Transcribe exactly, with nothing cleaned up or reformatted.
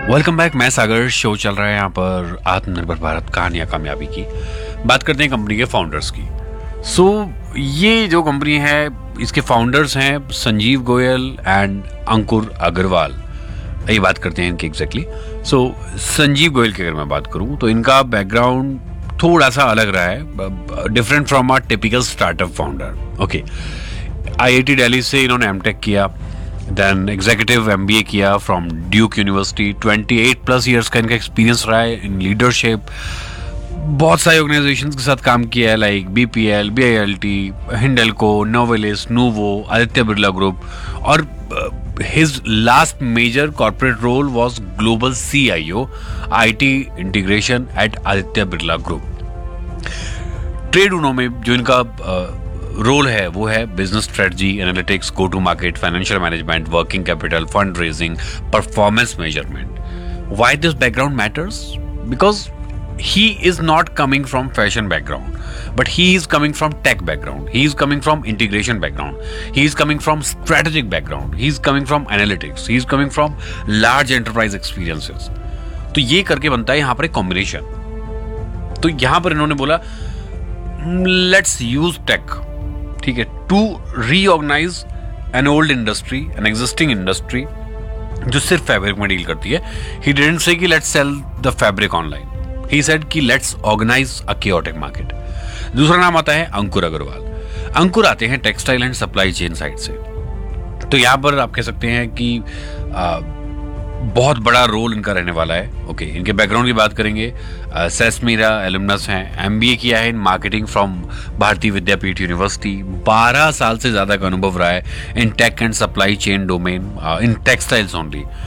Welcome back. मैं सागर। Show चल रहा है यहाँ पर आत्मनिर्भर भारत कहानियां कामयाबी की। बात करते हैं कंपनी के फाउंडर्स की। सो so, ये जो कंपनी है इसके फाउंडर्स हैं संजीव गोयल एंड अंकुर अग्रवाल। ये बात करते हैं इनकी एग्जैक्टली। सो संजीव गोयल की अगर मैं बात करूं तो इनका बैकग्राउंड थोड़ा सा अलग रहा है, different from a typical startup founder. Okay, IIT Delhi से इन्होंने एमटेक किया, देन एग्जीक्यूटिव एमबीए किया फ्रॉम ड्यूक यूनिवर्सिटी। अट्ठाईस प्लस इयर्स का इनका एक्सपीरियंस रहा है इन लीडरशिप। बहुत सारे ऑर्गेनाइजेशंस के साथ काम किया है, like BPL, बीआईएलटी, Hindalco, Novelis, nouveau, Aditya Birla group. और his last major corporate role was global CIO IT integration eight Aditya Birla group. Trade union में जो इनका रोल है वो है business strategy, analytics, go to market, financial management, working capital, fund raising, performance measurement. Why this background matters? Because he is not coming from fashion background, but he is coming from tech background, he is coming from integration background, he is coming from strategic background, he is coming from analytics, he is coming from large enterprise experiences. तो ये करके बनता है यहाँ पर एक combination. तो यहाँ पर इन्होंने बोला लेट्स यूज टेक, ठीक है, to reorganise an old industry, an existing industry जो सिर्फ फैब्रिक में डील करती है। ही डिडंट से कि let's cell the fabric online, he said कि let's organise a chaotic market. दूसरा नाम आता है अंकुर अग्रवाल। अंकुर आते हैं textile and supply chain side से। तो यहाँ पर आप कह सकते हैं कि आ, बहुत बड़ा रोल इनका रहने वाला है। ओके, इनके बैकग्राउंड की बात करेंगे, सेस्मीरा एलुमनस हैं, एमबीए किया है इन मार्केटिंग फ्रॉम भारतीय विद्यापीठ यूनिवर्सिटी। बारह साल से ज्यादा का अनुभव रहा है इन take and supply chain domain, in textiles only.